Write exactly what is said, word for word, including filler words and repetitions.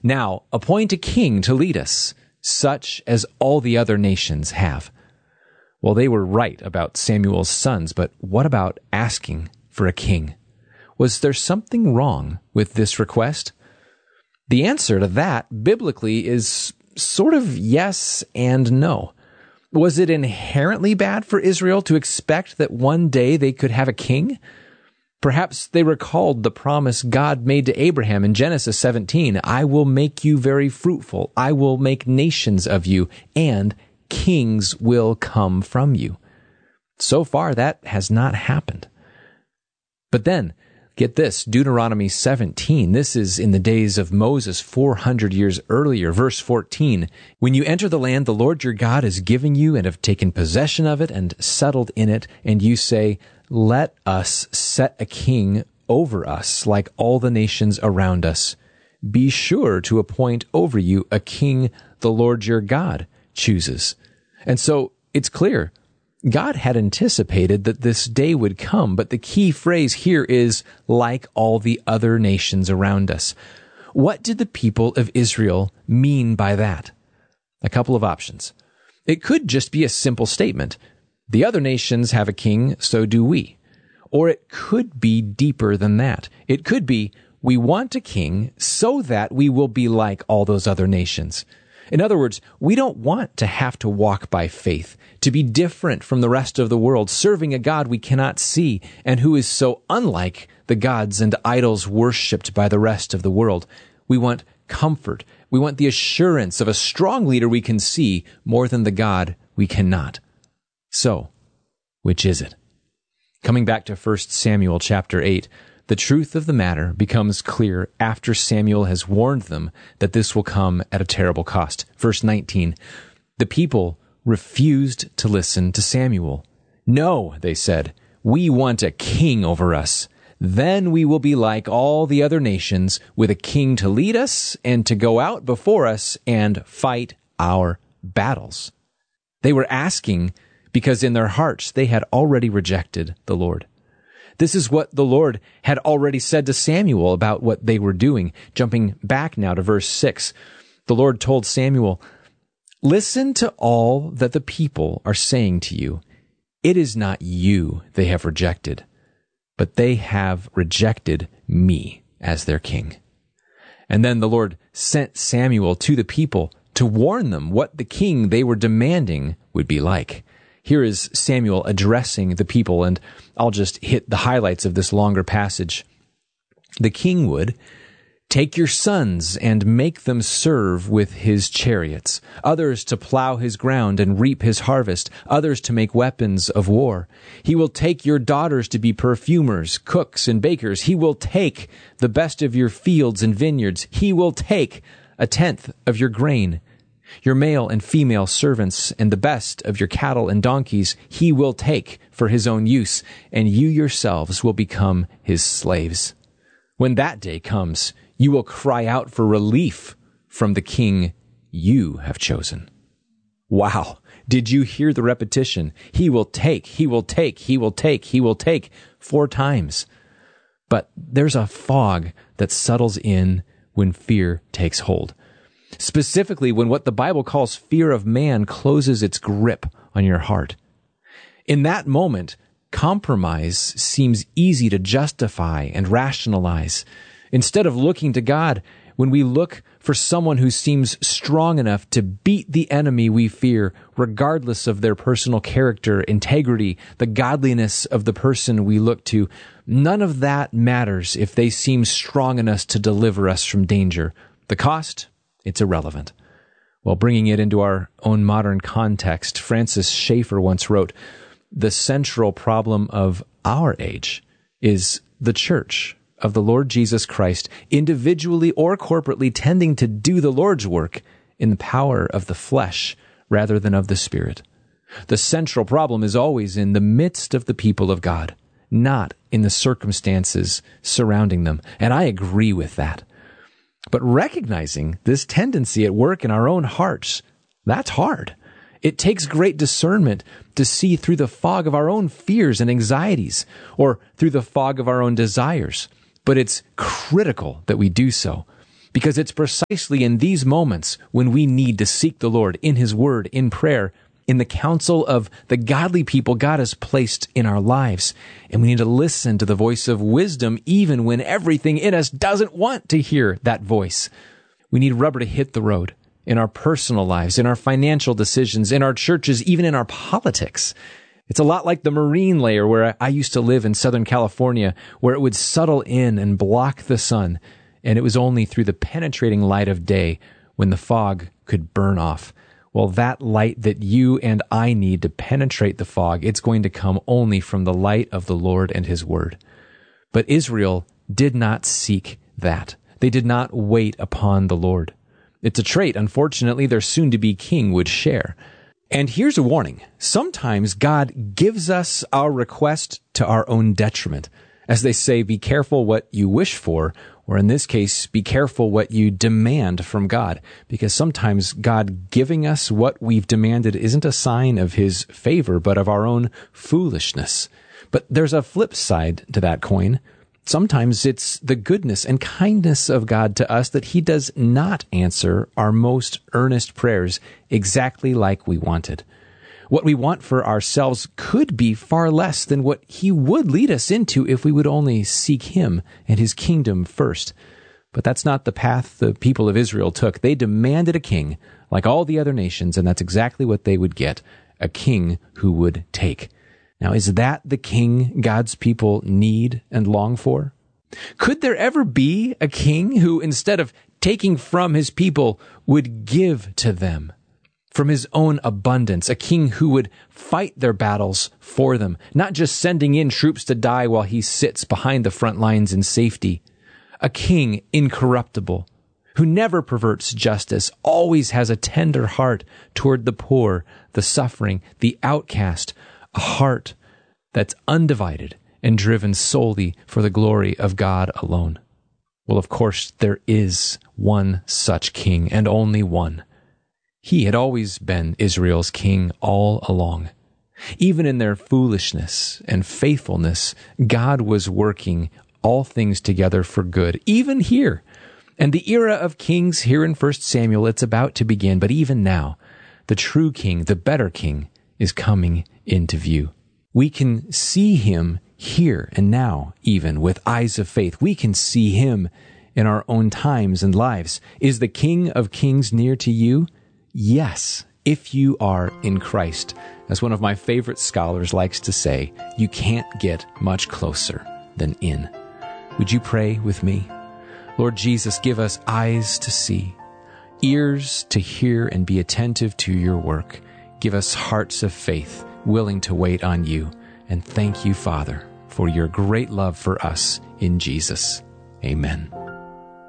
Now appoint a king to lead us, such as all the other nations have." Well, they were right about Samuel's sons, but what about asking for a king? Was there something wrong with this request? The answer to that, biblically, is sort of yes and no. Was it inherently bad for Israel to expect that one day they could have a king? Perhaps they recalled the promise God made to Abraham in Genesis seventeen, "I will make you very fruitful. I will make nations of you, and kings will come from you." So far, that has not happened. But then, get this, Deuteronomy seventeen, this is in the days of Moses four hundred years earlier, verse fourteen. "When you enter the land the Lord your God is giving you and have taken possession of it and settled in it, and you say, 'Let us set a king over us like all the nations around us,' be sure to appoint over you a king the Lord your God chooses." And so it's clear God had anticipated that this day would come, but the key phrase here is "like all the other nations around us." What did the people of Israel mean by that? A couple of options. It could just be a simple statement: the other nations have a king, so do we. Or it could be deeper than that. It could be, we want a king so that we will be like all those other nations. In other words, we don't want to have to walk by faith, to be different from the rest of the world, serving a God we cannot see and who is so unlike the gods and idols worshipped by the rest of the world. We want comfort. We want the assurance of a strong leader we can see more than the God we cannot. So, which is it? Coming back to First Samuel chapter eight, the truth of the matter becomes clear after Samuel has warned them that this will come at a terrible cost. Verse nineteen, "The people refused to listen to Samuel. 'No,' they said, 'we want a king over us. Then we will be like all the other nations, with a king to lead us and to go out before us and fight our battles.'" They were asking because in their hearts they had already rejected the Lord. This is what the Lord had already said to Samuel about what they were doing. Jumping back now to verse six, the Lord told Samuel, "Listen to all that the people are saying to you. It is not you they have rejected, but they have rejected me as their king." And then the Lord sent Samuel to the people to warn them what the king they were demanding would be like. Here is Samuel addressing the people, and I'll just hit the highlights of this longer passage. The king would take your sons and make them serve with his chariots, others to plow his ground and reap his harvest, others to make weapons of war. He will take your daughters to be perfumers, cooks, and bakers. He will take the best of your fields and vineyards. He will take a tenth of your grain, your male and female servants, and the best of your cattle and donkeys he will take for his own use, and you yourselves will become his slaves. When that day comes, you will cry out for relief from the king you have chosen. Wow. Did you hear the repetition? He will take, he will take, he will take, he will take, four times. But there's a fog that settles in when fear takes hold. Specifically, when what the Bible calls fear of man closes its grip on your heart. In that moment, compromise seems easy to justify and rationalize. Instead of looking to God, when we look for someone who seems strong enough to beat the enemy we fear, regardless of their personal character, integrity, the godliness of the person we look to, none of that matters if they seem strong enough to deliver us from danger. The cost? It's irrelevant. Well, bringing it into our own modern context, Francis Schaeffer once wrote, "The central problem of our age is the church of the Lord Jesus Christ, individually or corporately tending to do the Lord's work in the power of the flesh rather than of the Spirit. The central problem is always in the midst of the people of God, not in the circumstances surrounding them." And I agree with that. But recognizing this tendency at work in our own hearts, that's hard. It takes great discernment to see through the fog of our own fears and anxieties, or through the fog of our own desires. But it's critical that we do so, because it's precisely in these moments when we need to seek the Lord in His Word, in prayer, in the counsel of the godly people God has placed in our lives. And we need to listen to the voice of wisdom even when everything in us doesn't want to hear that voice. We need rubber to hit the road in our personal lives, in our financial decisions, in our churches, even in our politics. It's a lot like the marine layer where I used to live in Southern California, where it would settle in and block the sun. And it was only through the penetrating light of day when the fog could burn off. Well, that light that you and I need to penetrate the fog, it's going to come only from the light of the Lord and His Word. But Israel did not seek that. They did not wait upon the Lord. It's a trait, unfortunately, their soon-to-be king would share. And here's a warning. Sometimes God gives us our request to our own detriment. As they say, be careful what you wish for, or in this case, be careful what you demand from God, because sometimes God giving us what we've demanded isn't a sign of His favor, but of our own foolishness. But there's a flip side to that coin. Sometimes it's the goodness and kindness of God to us that He does not answer our most earnest prayers exactly like we wanted. What we want for ourselves could be far less than what He would lead us into if we would only seek Him and His kingdom first. But that's not the path the people of Israel took. They demanded a king like all the other nations, and that's exactly what they would get, a king who would take. Now, is that the king God's people need and long for? Could there ever be a king who, instead of taking from his people, would give to them from His own abundance, a king who would fight their battles for them, not just sending in troops to die while He sits behind the front lines in safety? A king incorruptible, who never perverts justice, always has a tender heart toward the poor, the suffering, the outcast, a heart that's undivided and driven solely for the glory of God alone. Well, of course, there is one such king, and only one. He had always been Israel's king all along. Even in their foolishness and faithfulness, God was working all things together for good, even here. And the era of kings here in First Samuel, it's about to begin, but even now, the true king, the better king, is coming into view. We can see Him here and now, even with eyes of faith. We can see Him in our own times and lives. Is the King of Kings near to you? Yes, if you are in Christ. As one of my favorite scholars likes to say, you can't get much closer than in. Would you pray with me? Lord Jesus, give us eyes to see, ears to hear and be attentive to Your work. Give us hearts of faith, willing to wait on You. And thank You, Father, for Your great love for us in Jesus. Amen.